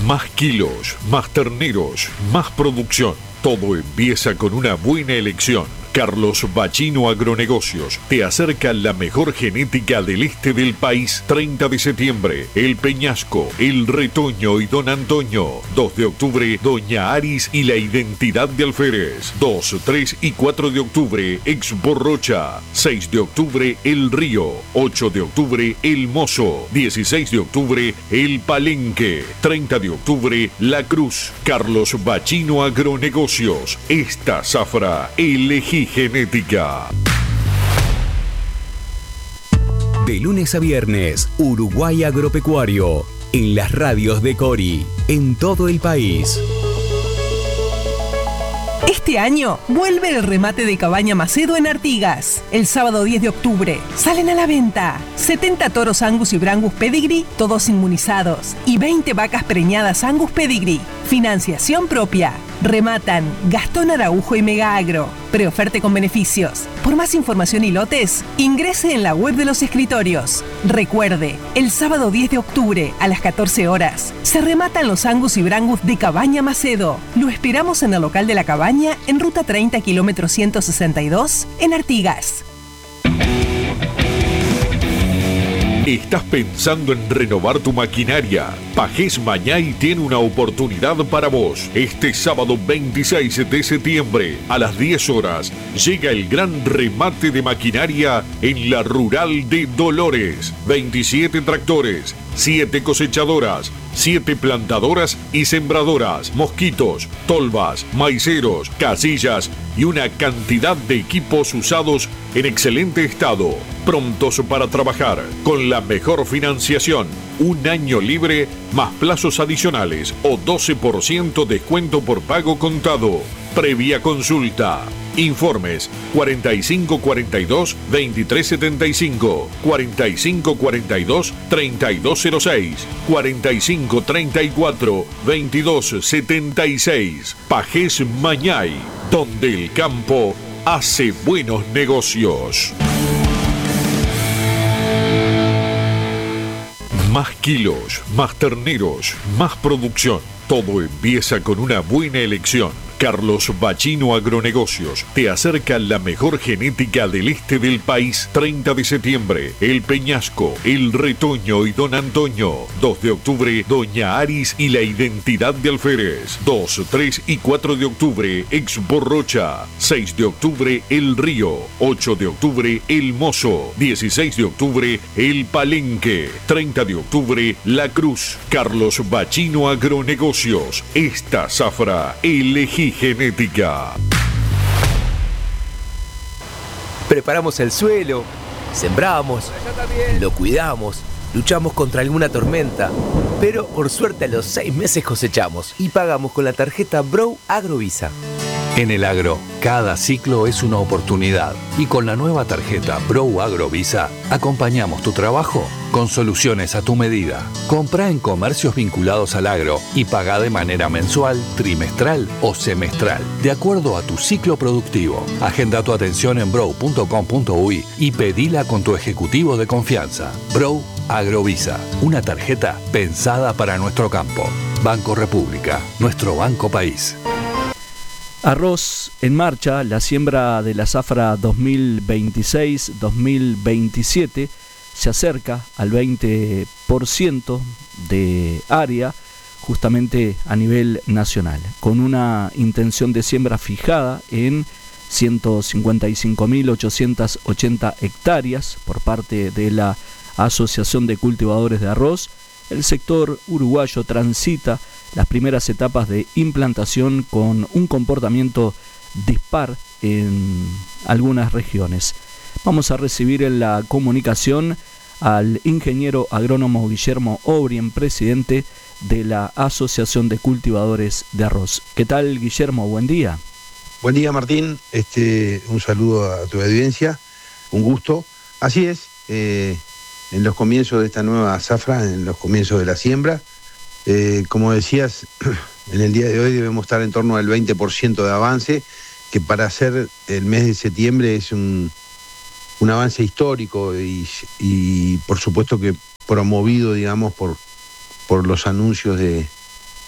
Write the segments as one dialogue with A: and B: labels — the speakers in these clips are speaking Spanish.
A: Más kilos, más terneros, más producción. Todo empieza con una buena elección. Carlos Bachino Agronegocios te acerca la mejor genética del este del país. 30 de septiembre, El Peñasco, El Retoño y Don Antonio. 2 de octubre, Doña Aris y la Identidad de Alférez. 2, 3 y 4 de octubre, Expo Rocha. 6 de octubre, El Río. 8 de octubre, El Mozo. 16 de octubre, El Palenque. 30 de octubre, La Cruz. Carlos Bachino Agronegocios. Esta zafra, elegí genética.
B: De lunes a viernes, Uruguay Agropecuario, en las radios de Cori, en todo el país.
C: Este año vuelve el remate de Cabaña Macedo en Artigas. El sábado 10 de octubre salen a la venta 70 toros Angus y Brangus Pedigree, todos inmunizados, y 20 vacas preñadas Angus Pedigree. Financiación propia. Rematan Gastón Araujo y Mega Agro. Preoferte con beneficios. Por más información y lotes, ingrese en la web de los escritorios. Recuerde, el sábado 10 de octubre a las 14 horas se rematan los Angus y Brangus de Cabaña Macedo. Lo esperamos en el local de la Cabaña en ruta 30 kilómetro 162 en Artigas.
A: ¿Estás pensando en renovar tu maquinaria? Pajés Mañay tiene una oportunidad para vos. Este sábado 26 de septiembre a las 10 horas llega el gran remate de maquinaria en la Rural de Dolores. 27 tractores, 7 cosechadoras, 7 plantadoras y sembradoras, mosquitos, tolvas, maiceros, casillas y una cantidad de equipos usados en excelente estado, prontos para trabajar, con la mejor financiación, un año libre más plazos adicionales o 12% descuento por pago contado. Previa consulta. Informes 4542-2375, 4542-3206, 4534-2276. Pajés Mañay, donde el campo hace buenos negocios. Más kilos, más terneros, más producción. Todo empieza con una buena elección. Carlos Bachino Agronegocios te acerca la mejor genética del este del país. 30 de septiembre, El Peñasco, El Retoño y Don Antonio. 2 de octubre, Doña Aris y la Identidad de Alférez. 2, 3 y 4 de octubre, Expo Rocha. 6 de octubre, El Río. 8 de octubre, El Mozo. 16 de octubre, El Palenque. 30 de octubre, La Cruz. Carlos Bachino Agronegocios. Esta zafra, elegí genética.
D: Preparamos el suelo, sembramos, lo cuidamos, luchamos contra alguna tormenta, pero por suerte a los 6 meses cosechamos y pagamos con la tarjeta Bro Agrovisa.
E: En el agro, cada ciclo es una oportunidad y con la nueva tarjeta Bro Agrovisa acompañamos tu trabajo con soluciones a tu medida. Compra en comercios vinculados al agro y paga de manera mensual, trimestral o semestral, de acuerdo a tu ciclo productivo. Agenda tu atención en bro.com.uy y pedila con tu ejecutivo de confianza. Bro Agrovisa, una tarjeta pensada para nuestro campo. Banco República, nuestro banco país.
F: Arroz en marcha, la siembra de la zafra 2026-2027 se acerca al 20% de área justamente a nivel nacional, con una intención de siembra fijada en 155.880 hectáreas por parte de la Asociación de Cultivadores de Arroz. El sector uruguayo transita las primeras etapas de implantación con un comportamiento dispar en algunas regiones. Vamos a recibir en la comunicación al ingeniero agrónomo Guillermo Obrien, presidente de la Asociación de Cultivadores de Arroz. ¿Qué tal, Guillermo? Buen día.
G: Buen día, Martín. Un saludo a tu audiencia. Un gusto. Así es, en los comienzos de esta nueva zafra, en los comienzos de la siembra, como decías, en el día de hoy debemos estar en torno al 20% de avance, que para hacer el mes de septiembre es un avance histórico y por supuesto que promovido, digamos, por los anuncios de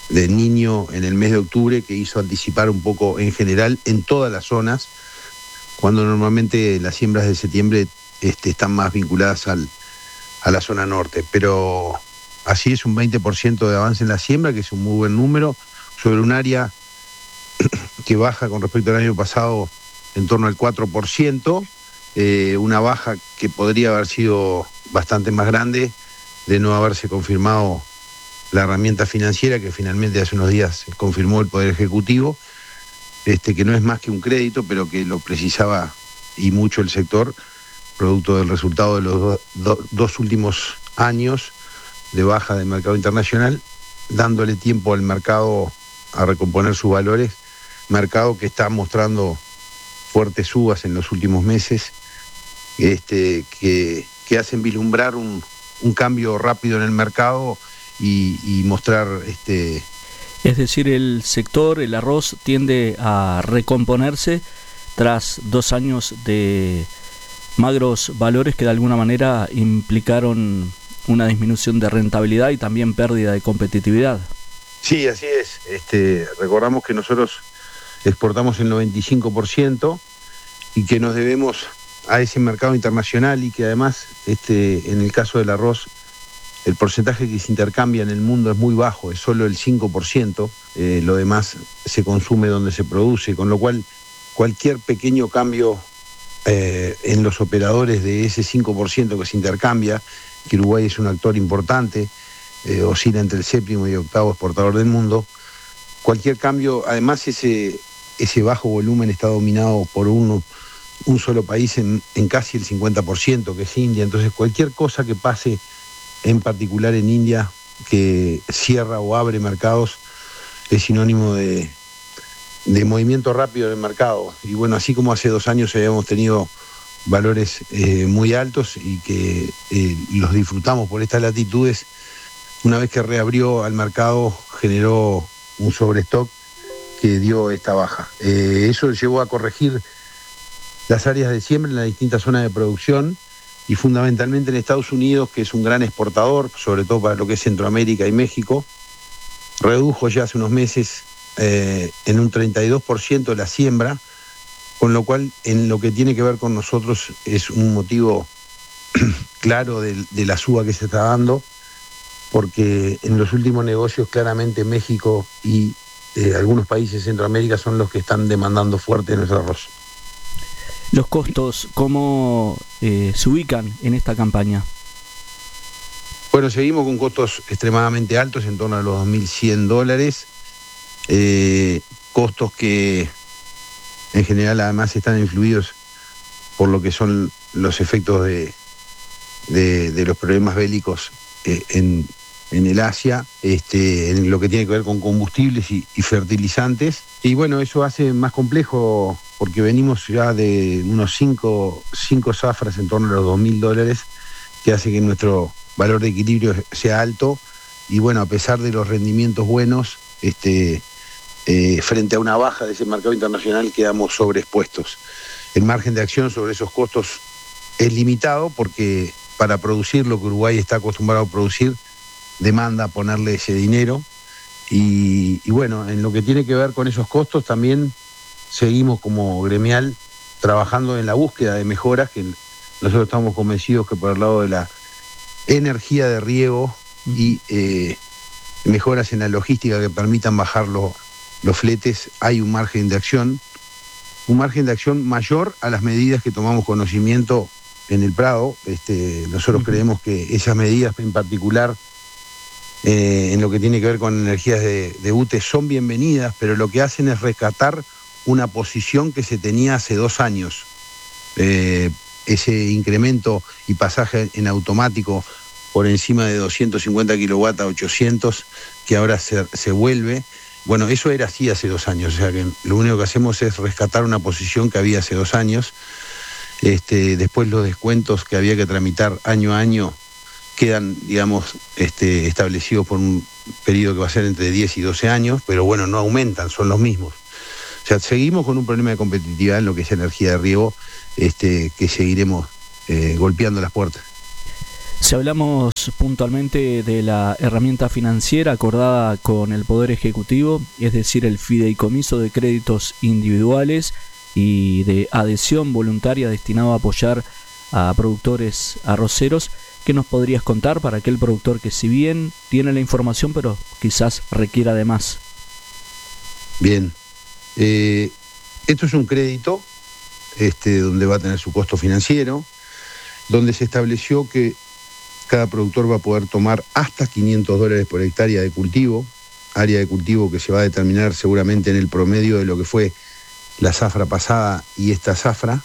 G: de Niño en el mes de octubre, que hizo anticipar un poco en general en todas las zonas, cuando normalmente las siembras de septiembre están más vinculadas a la zona norte. Pero así es, un 20% de avance en la siembra, que es un muy buen número, sobre un área que baja con respecto al año pasado en torno al 4%, una baja que podría haber sido bastante más grande de no haberse confirmado la herramienta financiera que finalmente hace unos días confirmó el Poder Ejecutivo, que no es más que un crédito, pero que lo precisaba y mucho el sector, producto del resultado de los dos últimos años de baja del mercado internacional, dándole tiempo al mercado a recomponer sus valores, mercado que está mostrando fuertes subas en los últimos meses, que hacen vislumbrar un cambio rápido en el mercado y mostrar...
F: Es decir, el sector, el arroz, tiende a recomponerse tras 2 años de magros valores que de alguna manera implicaron una disminución de rentabilidad y también pérdida de competitividad.
G: Sí, así es. Recordamos que nosotros exportamos el 95% y que nos debemos a ese mercado internacional, y que además, en el caso del arroz, el porcentaje que se intercambia en el mundo es muy bajo, es solo el 5%, lo demás se consume donde se produce, con lo cual cualquier pequeño cambio en los operadores de ese 5% que se intercambia, que Uruguay es un actor importante, oscila entre el 7º y 8º exportador del mundo, cualquier cambio, además ese bajo volumen está dominado por un solo país en casi el 50%, que es India. Entonces cualquier cosa que pase, en particular en India, que cierra o abre mercados, es sinónimo de movimiento rápido del mercado. Y bueno, así como hace 2 años habíamos tenido valores muy altos y que los disfrutamos por estas latitudes, una vez que reabrió al mercado generó un sobrestock que dio esta baja. Eso llevó a corregir las áreas de siembra en las distintas zonas de producción, y fundamentalmente en Estados Unidos, que es un gran exportador, sobre todo para lo que es Centroamérica y México, redujo ya hace unos meses en un 32% la siembra, con lo cual en lo que tiene que ver con nosotros es un motivo claro de la suba que se está dando, porque en los últimos negocios claramente México y algunos países de Centroamérica son los que están demandando fuerte nuestro arroz.
F: Los costos, ¿cómo se ubican en esta campaña?
G: Bueno, seguimos con costos extremadamente altos, en torno a los $2.100, costos que en general además están influidos por lo que son los efectos de los problemas bélicos en el Asia, en lo que tiene que ver con combustibles y fertilizantes. Y bueno, eso hace más complejo, porque venimos ya de unos 5 zafras en torno a los $2.000, que hace que nuestro valor de equilibrio sea alto. Y bueno, a pesar de los rendimientos buenos, frente a una baja de ese mercado internacional quedamos sobreexpuestos. El margen de acción sobre esos costos es limitado, porque para producir lo que Uruguay está acostumbrado a producir, demanda ponerle ese dinero. Y bueno, en lo que tiene que ver con esos costos también seguimos como gremial trabajando en la búsqueda de mejoras, que nosotros estamos convencidos que por el lado de la energía de riego y mejoras en la logística que permitan bajar los fletes, hay un margen de acción mayor a las medidas que tomamos conocimiento en el Prado. Nosotros creemos que esas medidas en particular, en lo que tiene que ver con energías de UTE, son bienvenidas, pero lo que hacen es rescatar una posición que se tenía hace 2 años. Ese incremento y pasaje en automático por encima de 250 kilowatts a 800, que ahora se vuelve. Bueno, eso era así hace 2 años, o sea que lo único que hacemos es rescatar una posición que había hace 2 años. Después los descuentos que había que tramitar año a año quedan, digamos, establecidos por un periodo que va a ser entre 10 y 12 años, pero bueno, no aumentan, son los mismos. O sea, seguimos con un problema de competitividad en lo que es energía de riego, que seguiremos golpeando las puertas.
F: Si hablamos puntualmente de la herramienta financiera acordada con el Poder Ejecutivo, es decir, el fideicomiso de créditos individuales y de adhesión voluntaria destinado a apoyar a productores arroceros, ¿qué nos podrías contar para aquel productor que, si bien tiene la información, pero quizás requiera de más?
G: Bien, esto es un crédito donde va a tener su costo financiero, donde se estableció que cada productor va a poder tomar hasta $500 por hectárea de cultivo, área de cultivo que se va a determinar seguramente en el promedio de lo que fue la zafra pasada y esta zafra,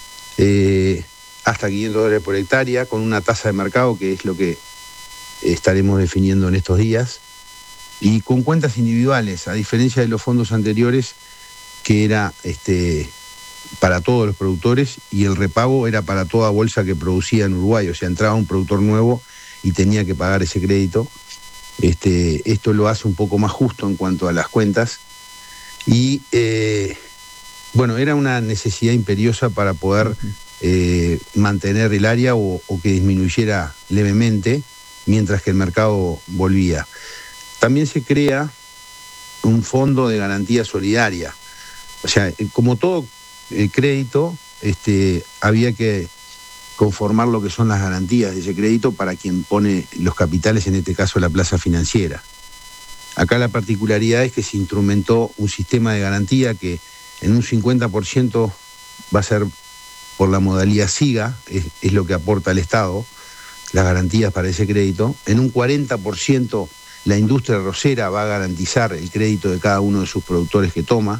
G: hasta $500 por hectárea, con una tasa de mercado que es lo que estaremos definiendo en estos días, y con cuentas individuales, a diferencia de los fondos anteriores, que era para todos los productores, y el repago era para toda bolsa que producía en Uruguay, o sea, entraba un productor nuevo y tenía que pagar ese crédito. Esto lo hace un poco más justo en cuanto a las cuentas, y era una necesidad imperiosa para poder mantener el área o que disminuyera levemente mientras que el mercado volvía. También se crea un fondo de garantía solidaria. O sea, como todo crédito, había que conformar lo que son las garantías de ese crédito para quien pone los capitales, en este caso la plaza financiera. Acá la particularidad es que se instrumentó un sistema de garantía que en un 50% va a ser por la modalidad SIGA, es lo que aporta el Estado, las garantías para ese crédito. En un 40% la industria arrocera va a garantizar el crédito de cada uno de sus productores que toma,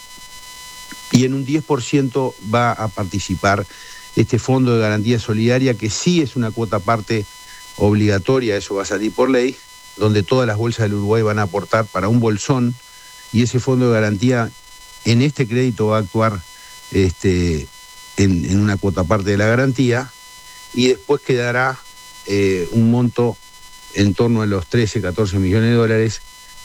G: y en un 10% va a participar este fondo de garantía solidaria, que sí es una cuota parte obligatoria, eso va a salir por ley, donde todas las bolsas del Uruguay van a aportar para un bolsón, y ese fondo de garantía en este crédito va a actuar en una cuota parte de la garantía, y después quedará un monto en torno a los 13, 14 millones de dólares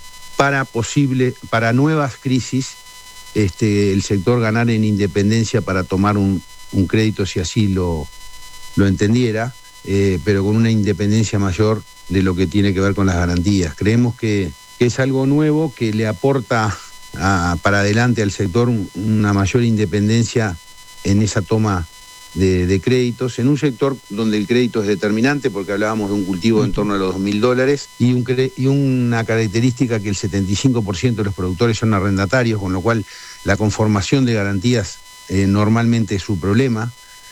G: para nuevas crisis, el sector ganar en independencia para tomar un crédito si así lo entendiera, pero con una independencia mayor de lo que tiene que ver con las garantías. Creemos que es algo nuevo que le aporta para adelante al sector una mayor independencia en esa toma de créditos, en un sector donde el crédito es determinante, porque hablábamos de un cultivo en torno a los $2.000, y una característica que el 75% de los productores son arrendatarios, con lo cual la conformación de garantías normalmente es su problema.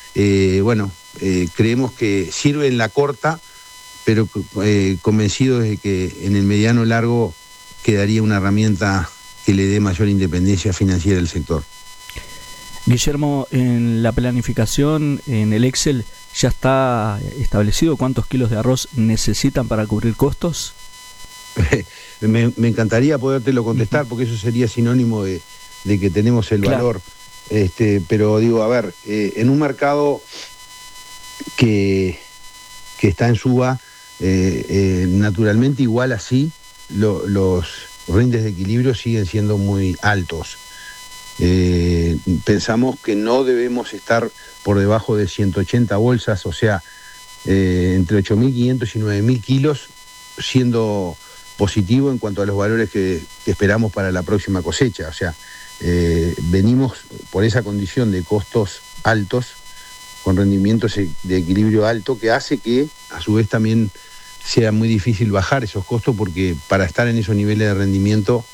G: Creemos que sirve en la corta, pero convencidos de que en el mediano largo quedaría una herramienta que le dé mayor independencia financiera al sector.
F: Guillermo, en la planificación, en el Excel, ¿ya está establecido cuántos kilos de arroz necesitan para cubrir costos?
G: Me encantaría podértelo contestar, porque eso sería sinónimo de que tenemos el valor. Pero digo, a ver, en un mercado que está en suba, naturalmente igual así, los rindes de equilibrio siguen siendo muy altos. Pensamos que no debemos estar por debajo de 180 bolsas, o sea, entre 8.500 y 9.000 kilos, siendo positivo en cuanto a los valores que esperamos para la próxima cosecha. O sea, venimos por esa condición de costos altos, con rendimientos de equilibrio alto, que hace que a su vez también sea muy difícil bajar esos costos, porque para estar en esos niveles de rendimiento,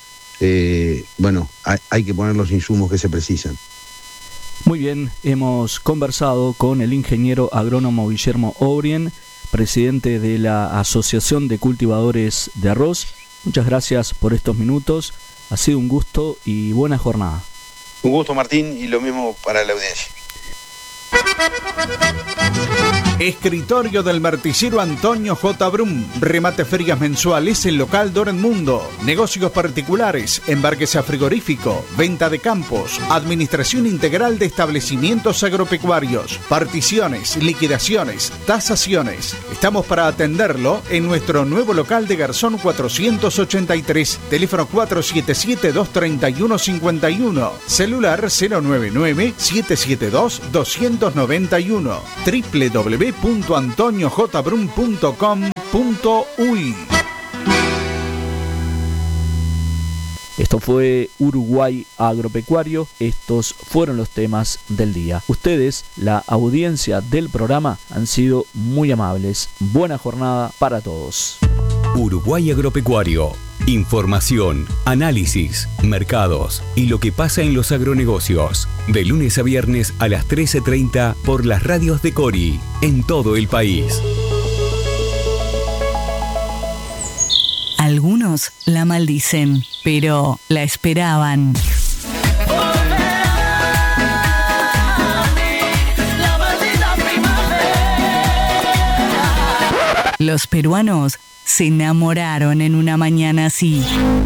G: hay que poner los insumos que se precisan.
F: Muy bien, hemos conversado con el ingeniero agrónomo Guillermo O'Brien, presidente de la Asociación de Cultivadores de Arroz. Muchas gracias por estos minutos, ha sido un gusto y buena jornada.
G: Un gusto, Martín, y lo mismo para la audiencia.
H: Escritorio del martillero Antonio J. Brum. Remate ferias mensuales en local Dorenmundo. Negocios particulares, embarques a frigorífico, venta de campos, administración integral de establecimientos agropecuarios, particiones, liquidaciones, tasaciones. Estamos para atenderlo en nuestro nuevo local de Garzón 483. Teléfono 477-231-51. Celular 099-772-290. 91. www.antoniojbrum.com.uy.
F: Esto fue Uruguay Agropecuario. Estos fueron los temas del día. Ustedes, la audiencia del programa, han sido muy amables. Buena jornada para todos.
B: Uruguay Agropecuario. Información, análisis, mercados y lo que pasa en los agronegocios. De lunes a viernes a las 13:30 por las radios de Cori, en todo el país.
I: Algunos la maldicen, pero la esperaban. Los peruanos se enamoraron en una mañana así.